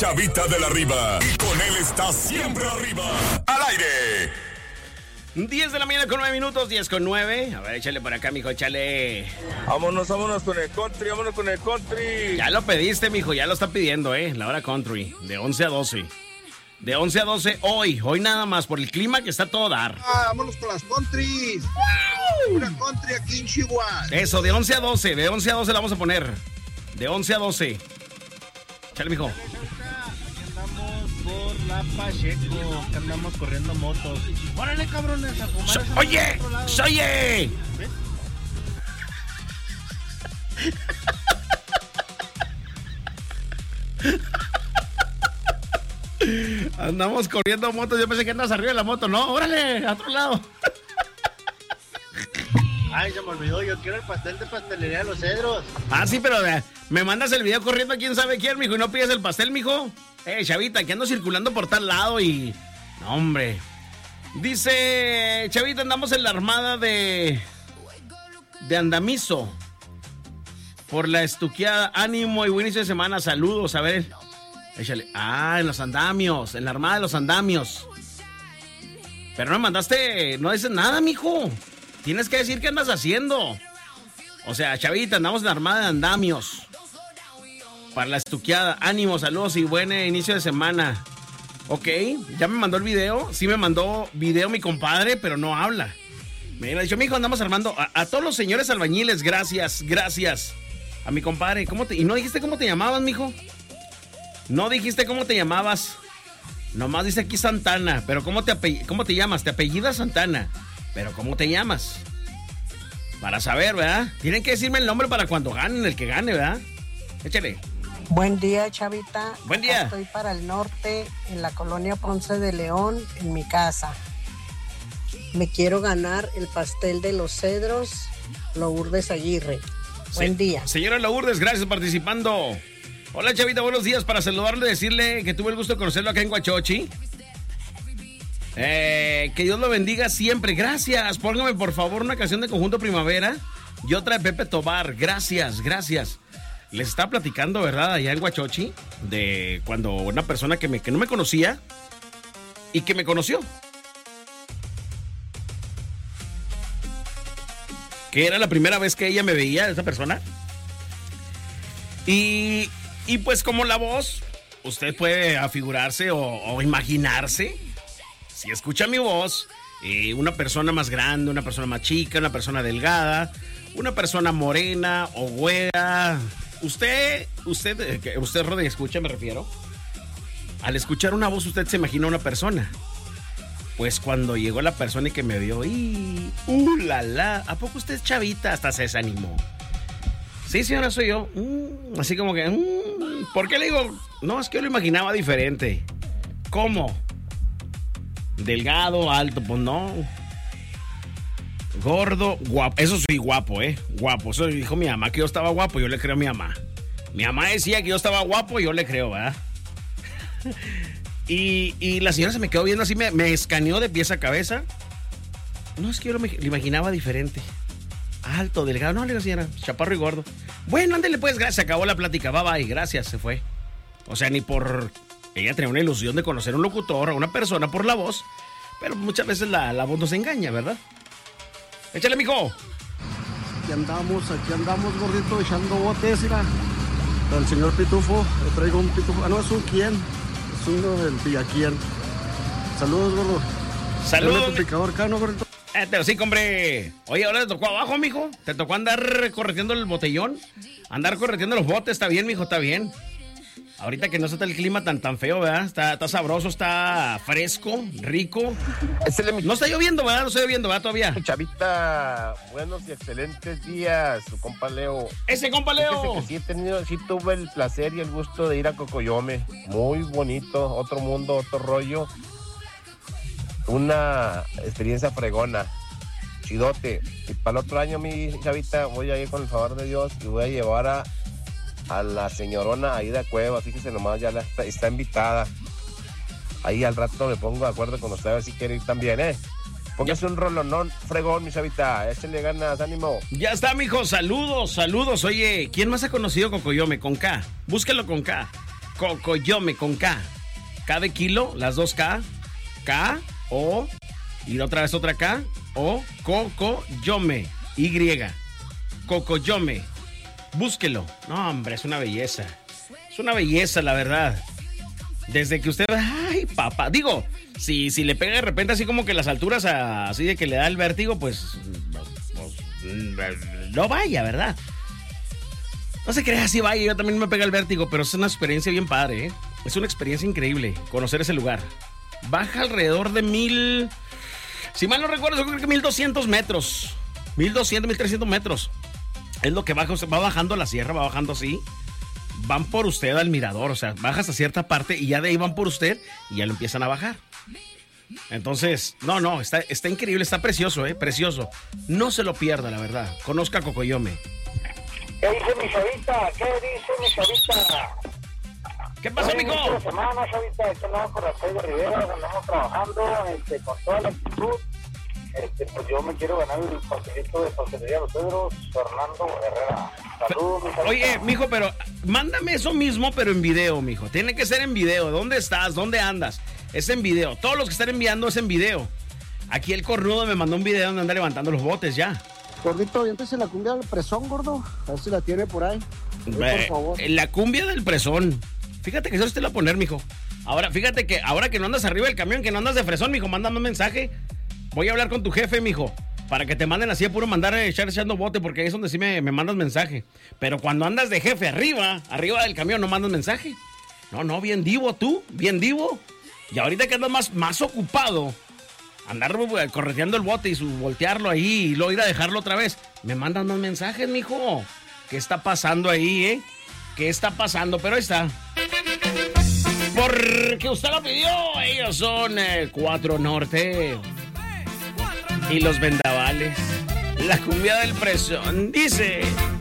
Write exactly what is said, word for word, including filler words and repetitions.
Chavita de la Riva. Y con él está siempre arriba. Al aire. diez de la mañana con nueve minutos, diez con nueve. A ver, échale por acá, mijo, échale. Vámonos, vámonos con el country, vámonos con el country. Ya lo pediste, mijo, ya lo está pidiendo, eh. La hora country, de once a doce. De once a doce hoy, hoy nada más, por el clima que está todo dar. Ah, vámonos con las countries. ¡Wow! Una country aquí en Chihuahua. Eso, de once a doce, de once a doce la vamos a poner. De once a doce. Échale, mijo. Andamos por la Pacheco, que andamos corriendo motos. ¡Órale, cabrones! A fumar So, ¡Oye! ¡Oye! ¿Eh? Andamos corriendo motos. Yo pensé que andas arriba de la moto. No, órale, a otro lado. Ay, se me olvidó. Yo quiero el pastel de pastelería de los Cedros. Ah, sí, pero eh, me mandas el video corriendo a quién sabe quién, mijo, y no pides el pastel, mijo. Eh, Chavita, que ando circulando por tal lado y... No, hombre. Dice, Chavita, andamos en la armada de... De Andamizo. Por la estuqueada. Ánimo y buen inicio de semana. Saludos, a ver... Échale. Ah, en los andamios, en la armada de los andamios. Pero no me mandaste, no dices nada, mijo. Tienes que decir qué andas haciendo. O sea, Chavita, andamos en la armada de andamios. Para la estuqueada. Ánimo, saludos y buen inicio de semana. Ok, ya me mandó el video. Sí me mandó video mi compadre, pero no habla. Me ha dicho, mijo, andamos armando. A, a todos los señores albañiles, gracias, gracias. A mi compadre, ¿cómo te...? ¿Y no dijiste cómo te llamabas, mijo? No dijiste cómo te llamabas. Nomás dice aquí Santana. Pero ¿cómo te, ape- cómo te llamas? Te apellidas Santana. Pero ¿cómo te llamas? Para saber, ¿verdad? Tienen que decirme el nombre para cuando ganen, el que gane, ¿verdad? Échale. Buen día, Chavita. Buen día. Acá estoy para el norte, en la colonia Ponce de León, en mi casa. Me quiero ganar el pastel de los Cedros, Lourdes Aguirre. Buen Se- día. Señora Lourdes, gracias por participando. Hola, Chavita, buenos días. Para saludarle y decirle que tuve el gusto de conocerlo acá en Huachochi. Eh, que Dios lo bendiga siempre. Gracias. Póngame, por favor, una canción de Conjunto Primavera y otra de Pepe Tobar. Gracias, gracias. Les estaba platicando, ¿verdad? Allá en Huachochi, de cuando una persona que, me, que no me conocía y que me conoció. Que era la primera vez que ella me veía, esa persona. Y... Y pues como la voz, usted puede afigurarse o, o imaginarse, si escucha mi voz, eh, una persona más grande, una persona más chica, una persona delgada, una persona morena o güera. Usted, usted, eh, usted, Rodri, escucha, me refiero. Al escuchar una voz, usted se imagina una persona. Pues cuando llegó la persona y que me vio, y ¡uh, la, la! ¿A poco usted es Chavita? Hasta se desanimó. Sí, señora, soy yo. Mm, así como que... Mm, ¿por qué le digo? No, es que yo lo imaginaba diferente. ¿Cómo? Delgado, alto, pues no. Gordo, guapo. Eso soy guapo, ¿eh? Guapo. Eso dijo mi mamá, que yo estaba guapo, yo le creo a mi mamá. Mi mamá decía que yo estaba guapo, yo le creo, ¿verdad? y, y la señora se me quedó viendo así, me, me escaneó de pies a cabeza. No, es que yo lo, lo imaginaba diferente. Alto, delgado, no, le digo, señora, chaparro y gordo. Bueno, ándele pues, gracias, se acabó la plática, bye bye, gracias, se fue. O sea, ni por... Ella tenía una ilusión de conocer a un locutor, a una persona por la voz, pero muchas veces la, la voz nos engaña, ¿verdad? Échale, mijo. Aquí andamos, aquí andamos, gordito, echando botes, mira. El señor Pitufo, le traigo un pitufo, ah, no, es un quién, es uno del Villaquién. Saludos, gordo. Saludos. Tu picador, cano, gordito. Eh, pero sí, hombre. Oye, ahora te tocó abajo, mijo. Te tocó andar correteando el botellón. Andar correteando los botes, está bien, mijo, está bien. Ahorita que no está el clima tan tan feo, ¿verdad? Está, está sabroso, está fresco, rico. No está lloviendo, ¿verdad? No está lloviendo, ¿verdad? Todavía. Chavita, buenos y excelentes días, su compa Leo. ¡Ese compa Leo! Que sí, he tenido, sí tuve el placer y el gusto de ir a Cocoyome. Muy bonito, otro mundo, otro rollo. Una experiencia fregona, chidote. Y para el otro año, mi Chavita, voy a ir con el favor de Dios y voy a llevar a, a la señorona Aida Cueva. Fíjese nomás, ya la, está, está invitada. Ahí al rato me pongo de acuerdo con usted a ver si quiere ir también, ¿eh? Póngase un rolonón fregón, mi Chavita. Échale ganas, ánimo. Ya está, mijo. Saludos, saludos. Oye, ¿quién más ha conocido Cocoyome? Con K. Búsquelo con K. Cocoyome con K. K de kilo, las dos K. K, O, y otra vez otra K. O, Cocoyome. Y. Cocoyome. Búsquelo. No, hombre, es una belleza. Es una belleza, la verdad. Desde que usted... Ay, papá. Digo, si, si le pega de repente así como que las alturas, a, así de que le da el vértigo, pues, pues... No vaya, ¿verdad? No se crea, así vaya. Yo también me pega el vértigo, pero es una experiencia bien padre, ¿eh? Es una experiencia increíble conocer ese lugar. Baja alrededor de mil... Si mal no recuerdo, yo creo que mil doscientos metros. mil doscientos, mil trescientos metros. Es lo que baja, va bajando la sierra, va bajando así. Van por usted al mirador, o sea, bajas a cierta parte y ya de ahí van por usted y ya lo empiezan a bajar. Entonces, no, no, está, está increíble, está precioso, eh, precioso. No se lo pierda, la verdad. Conozca Cocoyome. ¿Qué dice mi chavita? ¿Qué dice mi chavita? ¿Qué pasó, mijo? Esta semana, chavita, este andamos por la calle de Rivera, andamos trabajando este, con toda la actitud. Este, pues yo me quiero ganar el pastelito de pastelería Los Cedros, Fernando Herrera. Saludos, mi chavita. Oye, mijo, pero mándame eso mismo, pero en video, mijo. Tiene que ser en video. ¿Dónde estás? ¿Dónde andas? Es en video. Todos los que están enviando es en video. Aquí el cornudo me mandó un video donde anda levantando los botes ya. Gordito, ¿vientes la cumbia del presón, gordo? A ver si la tiene por ahí. Ay, por favor. La cumbia del presón. Fíjate que eso usted la va a poner, mijo. Ahora, fíjate que ahora que no andas arriba del camión, que no andas de fresón, mijo, mándame un mensaje. Voy a hablar con tu jefe, mijo, para que te manden así a puro mandar a echar echando bote, porque ahí es donde sí me, me mandas mensaje. Pero cuando andas de jefe arriba, arriba del camión, no mandas mensaje. No, no, bien divo tú, bien divo. Y ahorita que andas más, más ocupado, andar correteando el bote y su, voltearlo ahí y luego ir a dejarlo otra vez, me mandan más mensajes, mijo. ¿Qué está pasando ahí, eh? ¿Qué está pasando? Pero ahí está. Porque usted lo pidió. Ellos son eh, Cuatro Norte. Y los Vendavales. La cumbia del presón dice...